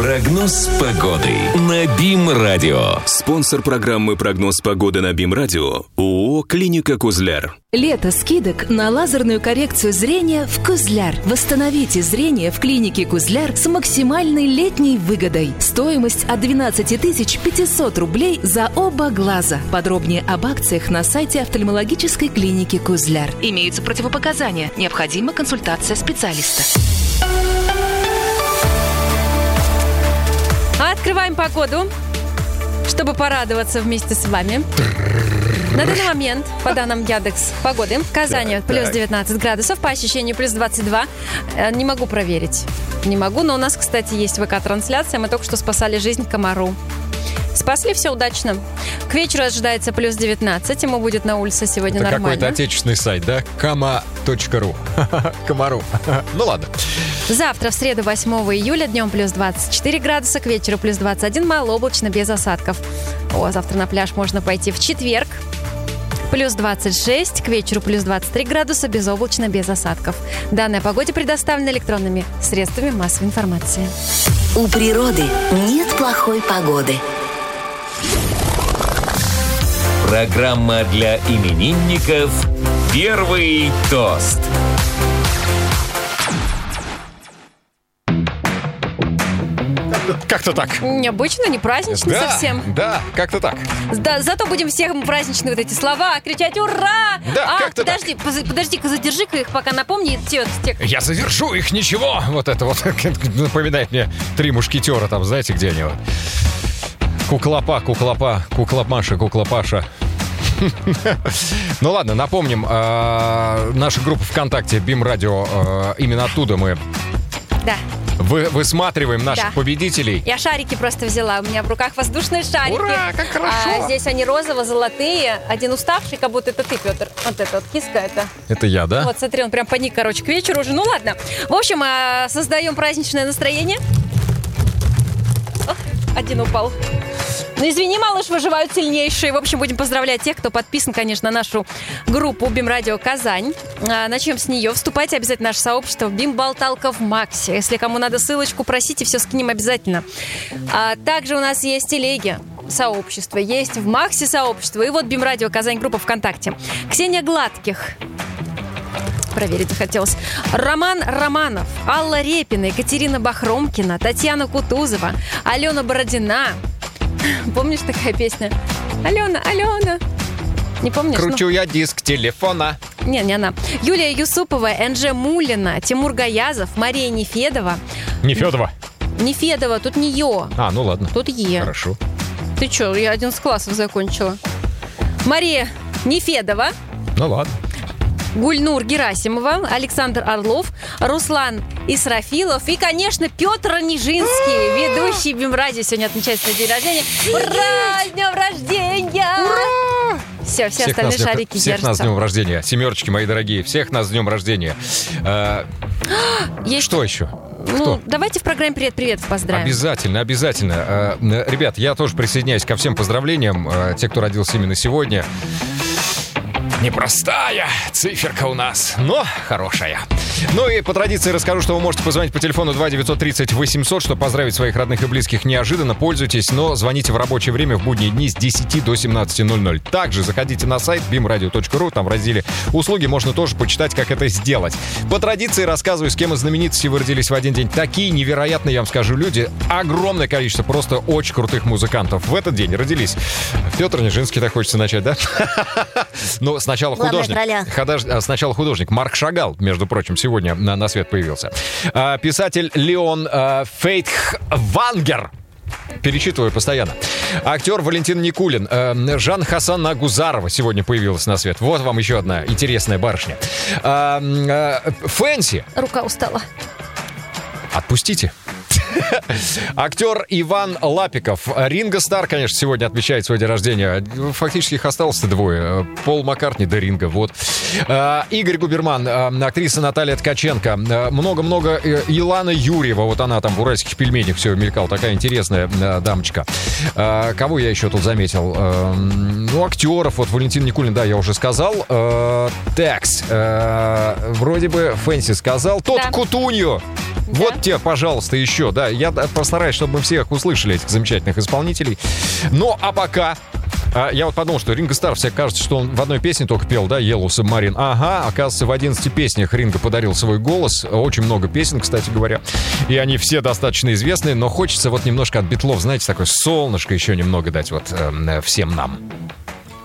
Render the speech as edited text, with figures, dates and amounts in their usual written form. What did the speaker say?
Прогноз погоды на БИМ-радио. Спонсор программы «Прогноз погоды» на БИМ-радио – ООО «Клиника Кузляр». Лето скидок на лазерную коррекцию зрения в Кузляр. Восстановите зрение в клинике Кузляр с максимальной летней выгодой. Стоимость от 12 500 рублей за оба глаза. Подробнее об акциях на сайте офтальмологической клиники Кузляр. Имеются противопоказания. Необходима консультация специалиста. Открываем погоду, чтобы порадоваться вместе с вами. На данный момент, по данным Яндекс погоды, в Казани плюс 19 градусов, по ощущению плюс 22. Не могу проверить. Не могу, но у нас, кстати, есть ВК-трансляция. Мы только что спасали жизнь комару. Спасли, все удачно. К вечеру ожидается плюс 19. Ему будет на улице сегодня это нормально. Какой-то отечественный сайт, да? Kama.ru. Комару. Ну ладно. Завтра, в среду, 8 июля, днем плюс 24 градуса, к вечеру плюс 21, малооблачно, без осадков. Завтра на пляж можно пойти. В четверг плюс 26, к вечеру плюс 23 градуса, безоблачно, без осадков. Данные о погоде предоставлены электронными средствами массовой информации. У природы нет плохой погоды. Программа для именинников «Первый тост». Как-то так. Необычно, не празднично совсем. Да, как-то так. Да, зато будем всем праздничные вот эти слова кричать «Ура!» Да, как-то подожди-ка, задержи-ка их, пока напомни. Я задержу их, ничего. Вот это вот напоминает мне «Три мушкетера», там, знаете, где они? Куклопа, кукла Маша, кукла Паша. Ну ладно, напомним, наша группа ВКонтакте БИМ-радио, именно оттуда мы высматриваем наших победителей. Я шарики просто взяла, у меня в руках воздушные шарики. Ура, как хорошо! Здесь они розово-золотые, один уставший, как будто это ты, Петр. Вот это вот киска это. Это я, да? Вот, смотри, он прям паник, короче, к вечеру уже. Ну ладно. В общем, создаем праздничное настроение. Один упал. Ну, извини, малыш, выживают сильнейшие. В общем, будем поздравлять тех, кто подписан, конечно, на нашу группу БИМ-радио Казань. Начнем с нее. Вступайте обязательно в наше сообщество БИМ-болталка в Максе. Если кому надо ссылочку, просите, все скинем обязательно. Также у нас есть телеги сообщества, есть в Максе сообщество. И вот БИМ-радио Казань, группа ВКонтакте. Ксения Гладких. Проверить захотелось. Роман Романов, Алла Репина, Екатерина Бахромкина, Татьяна Кутузова, Алена Бородина. Помнишь такая песня? Алена. Не помнишь? Кручу я диск телефона. Не она. Юлия Юсупова, Энже Мулина, Тимур Гаязов, Мария Нефедова. Нефедова, тут не Ё. Ну ладно. Тут Е. Хорошо. Ты чё, я 11 классов закончила. Мария Нефедова. Ну ладно. Гульнур Герасимова, Александр Орлов, Руслан Исрафилов и, конечно, Петр Нижинский, ведущий БИМ-радио, сегодня отмечает свой день рождения. Ура! С днем рождения! Ура! Все остальные шарики держатся. Всех нас с днем рождения. Семерочки, мои дорогие, всех нас с днем рождения. Что еще? Кто? Давайте в программе «Привет-привет» поздравим. Обязательно. Ребят, я тоже присоединяюсь ко всем поздравлениям. Те, кто родился именно сегодня. Непростая циферка у нас, но хорошая. Ну и по традиции расскажу, что вы можете позвонить по телефону 2-930-800, чтобы поздравить своих родных и близких неожиданно. Пользуйтесь, но звоните в рабочее время в будние дни с 10 до 17:00. Также заходите на сайт bimradio.ru, там в разделе «Услуги» можно тоже почитать, как это сделать. По традиции рассказываю, с кем из знаменитостей вы родились в один день. Такие невероятные, я вам скажу, люди. Огромное количество просто очень крутых музыкантов. В этот день родились Петр Нижинский, так хочется начать, да? Ну, сначала художник Марк Шагал, между прочим, сегодня на свет появился. Писатель Леон Фейтхвангер. Перечитываю постоянно. Актер Валентин Никулин. Жан Хасан Агузарова сегодня появилась на свет. Вот вам еще одна интересная барышня. Фэнси. Рука устала. Отпустите. Актер Иван Лапиков. Ринго Стар, конечно, сегодня отмечает свой день рождения. Фактически их осталось-то двое. Пол Маккартни да Ринго. Вот. Игорь Губерман. Актриса Наталья Ткаченко. Много-много. Илана Юрьева. Вот она там в «Уральских пельменях» все мелькала. Такая интересная дамочка. Кого я еще тут заметил? Актеров. Вот Валентин Никулин, да, я уже сказал. Текс. Вроде бы Фэнси сказал. Тот Кутуньо. Да. Вот тебе, пожалуйста, еще, да, Да, я постараюсь, чтобы мы всех услышали, этих замечательных исполнителей. Ну, а пока... Я вот подумал, что Ринго Стар, всем кажется, что он в одной песне только пел, да, Yellow Submarine. Ага, оказывается, в 11 песнях Ринго подарил свой голос. Очень много песен, кстати говоря. И они все достаточно известные, но хочется вот немножко от Битлов, знаете, такое солнышко еще немного дать вот всем нам.